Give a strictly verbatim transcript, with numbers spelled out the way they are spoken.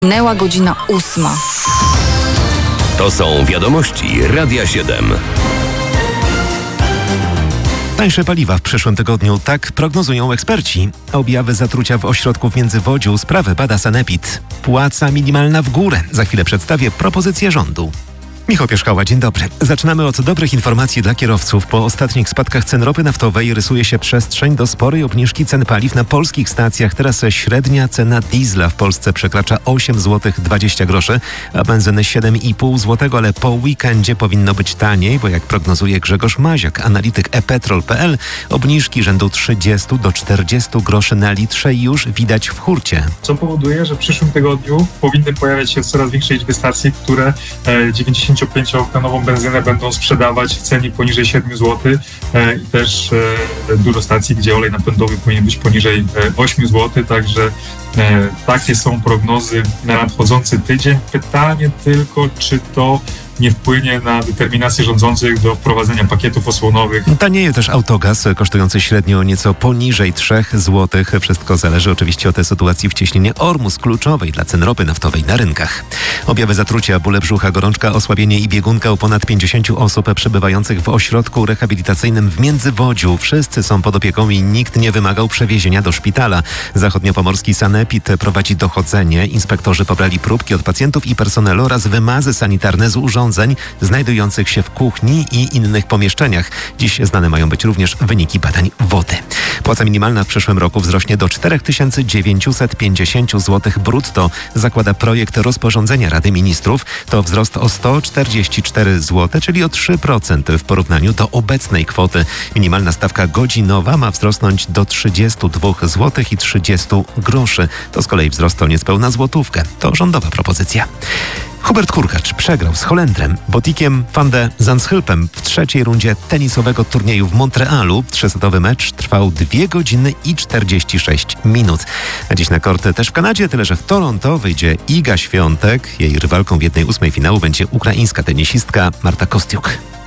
Minęła godzina ósma. To są wiadomości Radia siedem. Tańsze paliwa w przyszłym tygodniu, tak prognozują eksperci. Objawy zatrucia w ośrodku w Międzywodziu sprawę bada Sanepid. Płaca minimalna w górę. Za chwilę przedstawię propozycję rządu. Michał Pierzchała, dzień dobry. Zaczynamy od dobrych informacji dla kierowców. Po ostatnich spadkach cen ropy naftowej rysuje się przestrzeń do sporej obniżki cen paliw na polskich stacjach. Teraz średnia cena diesla w Polsce przekracza osiem złotych dwadzieścia groszy, a benzyny siedem i pół złotego, ale po weekendzie powinno być taniej, bo jak prognozuje Grzegorz Maziak, analityk e petrol kropka p l, obniżki rzędu trzydzieści do czterdziestu groszy na litrze już widać w hurcie. Co powoduje, że w przyszłym tygodniu powinny pojawiać się coraz większej liczby stacji, które dziewięćdziesięciopięciooktanową benzynę będą sprzedawać w cenie poniżej siedmiu złotych e, i też e, dużo stacji, gdzie olej napędowy powinien być poniżej e, ośmiu złotych, także e, takie są prognozy na nadchodzący tydzień. Pytanie tylko, czy to nie wpłynie na determinację rządzących do wprowadzenia pakietów osłonowych. Tanieje też autogaz, kosztujący średnio nieco poniżej trzech złotych. Wszystko zależy oczywiście od tej sytuacji w cieśninie Ormus, kluczowej dla cen ropy naftowej na rynkach. Objawy zatrucia, bóle brzucha, gorączka, osłabienie i biegunka u ponad pięćdziesięciu osób przebywających w ośrodku rehabilitacyjnym w Międzywodziu. Wszyscy są pod opieką i nikt nie wymagał przewiezienia do szpitala. Zachodniopomorski Sanepid prowadzi dochodzenie. Inspektorzy pobrali próbki od pacjentów i personelu oraz wymazy sanitarne z urządzeń znajdujących się w kuchni i innych pomieszczeniach. Dziś znane mają być również wyniki badań wody. Płaca minimalna w przyszłym roku wzrośnie do cztery tysiące dziewięćset pięćdziesiąt złotych brutto. Zakłada projekt rozporządzenia Rady Ministrów. To wzrost o sto czterdzieści cztery złote, czyli o trzy procent w porównaniu do obecnej kwoty. Minimalna stawka godzinowa ma wzrosnąć do trzydziestu dwóch złotych i trzydziestu groszy. To z kolei wzrost o niespełna złotówkę. To rządowa propozycja. Hubert Hurkacz przegrał z Holendrem Botikiem van de Zandschulpem w trzeciej rundzie tenisowego turnieju w Montrealu. Trzysetowy mecz trwał dwie godziny i czterdzieści sześć minut. A dziś na korty też w Kanadzie, tyle że w Toronto wyjdzie Iga Świątek. Jej rywalką w jednej ósmej finału będzie ukraińska tenisistka Marta Kostiuk.